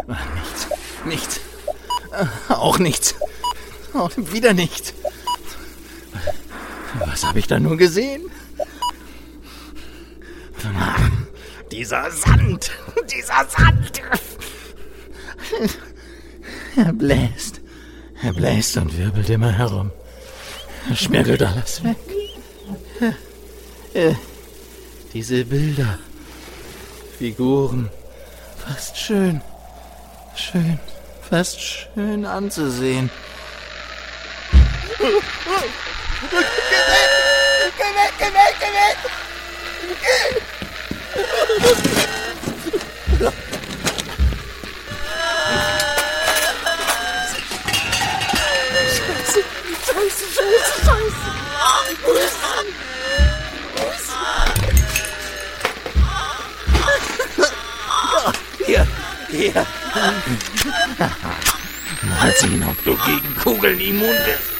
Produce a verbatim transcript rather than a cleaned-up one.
Nichts, nichts, auch nichts, auch wieder nichts. Was habe ich da nur gesehen? Dieser Sand, dieser Sand. Er bläst, er bläst und wirbelt immer herum. Er schmirgelt alles weg. Äh, diese Bilder, Figuren, fast schön, schön, fast schön anzusehen. Geh weg, geh weg, geh weg, geh weg! Geh! Scheiße, Scheiße, Scheiße, Scheiße! Wo ist sie? Wo ist sie? Hier, hier! Mal sehen, ob du gegen Kugeln immun bist.